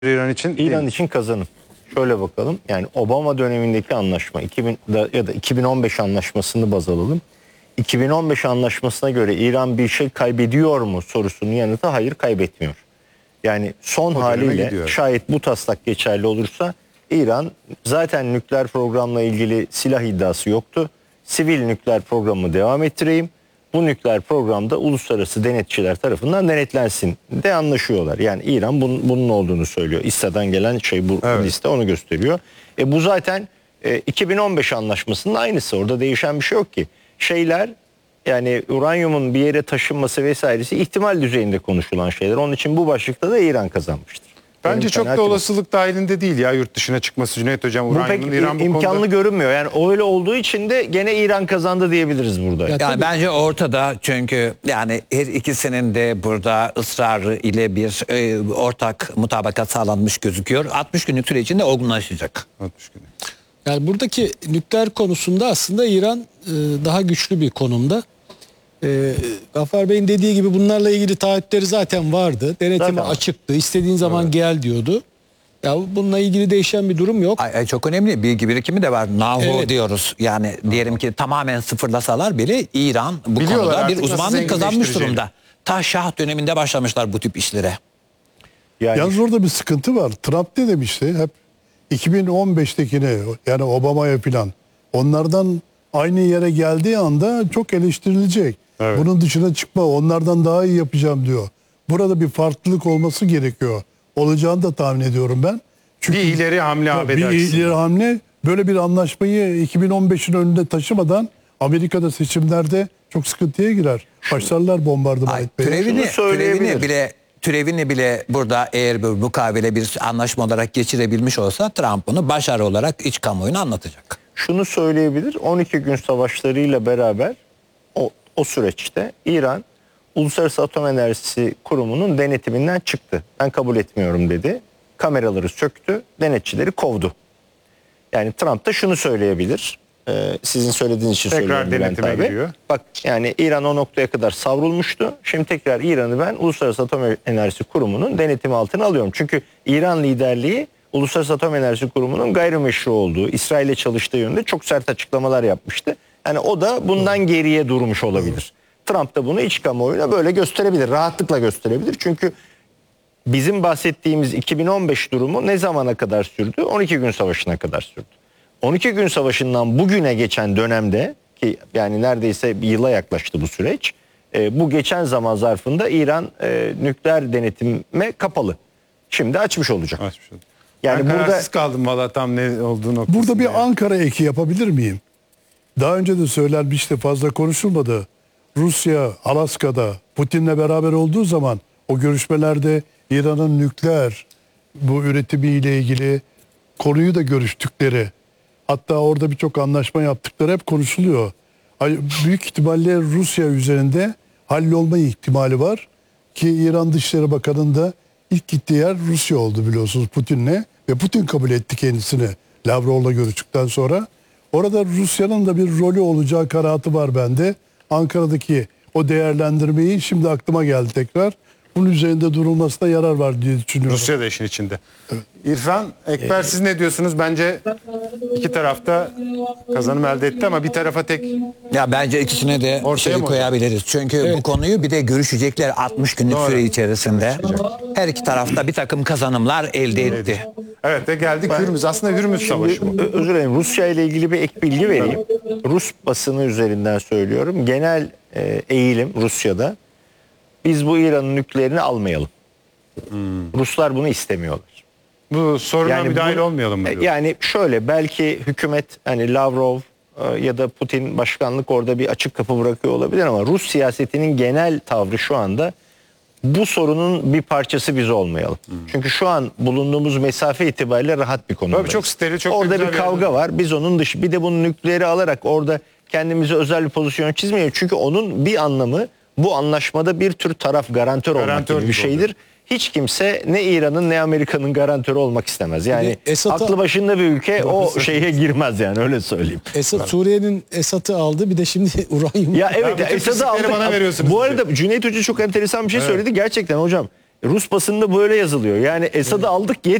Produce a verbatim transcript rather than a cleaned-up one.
İran için İran için kazanım. Şöyle bakalım. Yani Obama dönemindeki anlaşma iki bin ya da iki bin on beş anlaşmasını baz alalım. iki bin on beş anlaşmasına göre İran bir şey kaybediyor mu sorusunun yanıtı hayır, kaybetmiyor. Yani son O haliyle şayet bu taslak geçerli olursa İran zaten nükleer programla ilgili silah iddiası yoktu. Sivil nükleer programı devam ettireyim. Bu nükleer programda uluslararası denetçiler tarafından denetlensin de anlaşıyorlar. Yani İran bunun, bunun olduğunu söylüyor. İSTA'dan gelen şey bu, evet. Liste onu gösteriyor. E bu zaten e, iki bin on beş anlaşmasının aynısı. Orada değişen bir şey yok ki. Şeyler, yani uranyumun bir yere taşınması vesairesi ihtimal düzeyinde konuşulan şeyler. Onun için bu başlıkta da İran kazanmıştır. Bence çok da olasılık dahilinde değil ya yurt dışına çıkması Cüneyt Hocam. Bu pek İran bu imkanlı konuda... görünmüyor. Yani öyle olduğu için de gene İran kazandı diyebiliriz burada. Ya yani bence ortada, çünkü yani her ikisinin de burada ısrarı ile bir e, ortak mutabakat sağlanmış gözüküyor. altmış günlük süre içinde olgunlaşacak. altmış gün. Yani buradaki nükleer konusunda aslında İran e, daha güçlü bir konumda. E, Gafar Bey'in dediği gibi bunlarla ilgili taahhütleri zaten vardı. Denetimi zaten açıktı. İstediğin zaman evet. gel diyordu. Ya bununla ilgili değişen bir durum yok. Ay, ay çok önemli bilgi birikimi de var. Nahu evet. diyoruz. Yani diyelim ki tamamen sıfırlasalar bile İran bu Biliyorlar konuda bir uzmanlık kazanmış durumda. Ta Şah döneminde başlamışlar bu tip işlere. Yani... Yalnız orada bir sıkıntı var. Trump ne demişti? Hep iki bin on beştekine, yani Obama'ya falan, onlardan aynı yere geldiği anda çok eleştirilecek. Evet. Bunun dışına çıkma, onlardan daha iyi yapacağım diyor. Burada bir farklılık olması gerekiyor. Olacağını da tahmin ediyorum ben. Çünkü bir ileri hamle affedersin. Bir ileri hamle, böyle bir anlaşmayı iki bin on beşin önünde taşımadan Amerika'da seçimlerde çok sıkıntıya girer. Başlarlar bombardıman etmeye. Türevini, türevini bile türevini bile burada eğer bir mukavele bir anlaşma olarak geçirebilmiş olsa Trump bunu başarı olarak iç kamuoyuna anlatacak. Şunu söyleyebilir. on iki gün savaşlarıyla beraber o, o süreçte İran Uluslararası Atom Enerjisi Kurumu'nun denetiminden çıktı. Ben kabul etmiyorum dedi. Kameraları söktü, denetçileri kovdu. Yani Trump da şunu söyleyebilir. Ee, sizin söylediğiniz için tekrar söylüyorum denetime Bülent abi. Giriyor. Bak, yani İran o noktaya kadar savrulmuştu. Şimdi tekrar İran'ı ben Uluslararası Atom Enerjisi Kurumu'nun denetimi altına alıyorum. Çünkü İran liderliği Uluslararası Atom Enerjisi Kurumu'nun gayrimeşru olduğu, İsrail'le çalıştığı yönünde çok sert açıklamalar yapmıştı. Yani o da bundan geriye durmuş olabilir. Trump da bunu iç kamuoyuna böyle gösterebilir, rahatlıkla gösterebilir. Çünkü bizim bahsettiğimiz iki bin on beş durumu ne zamana kadar sürdü? on iki gün savaşına kadar sürdü. on iki gün savaşından bugüne geçen dönemde, ki yani neredeyse bir yıla yaklaştı bu süreç. E, bu geçen zaman zarfında İran e, nükleer denetime kapalı. Şimdi açmış olacak. Açmış olacak. Yani ben burada kararsız kaldım valla tam ne olduğu noktasında. Burada bir yani. Ankara eki yapabilir miyim? Daha önce de söylenmişti, fazla konuşulmadı. Rusya Alaska'da Putin'le beraber olduğu zaman o görüşmelerde İran'ın nükleer bu üretimiyle ilgili konuyu da görüştükleri, hatta orada birçok anlaşma yaptıkları hep konuşuluyor. Büyük ihtimalle Rusya üzerinde hallolma ihtimali var ki İran Dışişleri Bakanı'nın da ilk gittiği yer Rusya oldu biliyorsunuz Putin'le ve Putin kabul etti kendisini Lavrov'la görüştükten sonra. Orada Rusya'nın da bir rolü olacağı kanaatı var bende. Ankara'daki o değerlendirmeyi şimdi aklıma geldi tekrar. Bunun üzerinde durulmasına yarar var diye düşünüyorum. Rusya da işin içinde. Evet. İrfan, Ekber ee, siz ne diyorsunuz? Bence iki tarafta kazanım elde etti ama bir tarafa tek... Ya bence ikisine de şey koyabiliriz. Çünkü evet. bu konuyu bir de görüşecekler altmış günlük Doğru. süre içerisinde. Her iki tarafta bir takım kazanımlar elde etti. Evet ve geldik Hürmüz. Aslında Hürmüz Savaşı bu. Özür dilerim. Rusya ile ilgili bir ek bilgi vereyim. Rus basını üzerinden söylüyorum. Genel e, eğilim Rusya'da, biz bu İran'ın nükleerini almayalım. Hmm. Ruslar bunu istemiyorlar. Bu soruna yani müdahil bu, olmayalım mı diyor? Yani şöyle, belki hükümet hani Lavrov ya da Putin başkanlık orada bir açık kapı bırakıyor olabilir ama Rus siyasetinin genel tavrı şu anda bu sorunun bir parçası biz olmayalım. Hmm. Çünkü şu an bulunduğumuz mesafe itibariyle rahat bir konumdayız. Çok steril, çok orada bir kavga bir var. Biz onun dışı bir de bunun nükleeri alarak orada kendimize özel bir pozisyon çizmeyelim. Çünkü onun bir anlamı bu anlaşmada bir tür taraf garantör, garantör olmak gibi bir şeydir. Olur. Hiç kimse ne İran'ın ne Amerika'nın garantörü olmak istemez. Yani aklı başında bir ülke o şeye girmez, yani öyle söyleyeyim. Esad Suriye'nin Esad'ı aldı, bir de şimdi uranyum. Ya evet, Esad'ı aldı. Bana bu arada Cüneyt Hoca çok enteresan bir şey evet. söyledi. Gerçekten hocam Rus basında böyle yazılıyor. Yani Esad'ı aldık